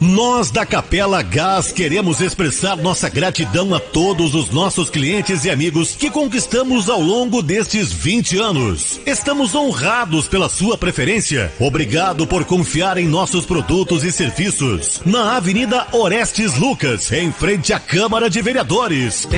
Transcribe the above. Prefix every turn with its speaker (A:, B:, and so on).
A: Nós da Capela Gás queremos expressar nossa gratidão a todos os nossos clientes e amigos que conquistamos ao longo destes 20 anos. Estamos honrados pela sua preferência. Obrigado por confiar em nossos produtos e serviços. Na Avenida Orestes Lucas, em frente à Câmara de Vereadores.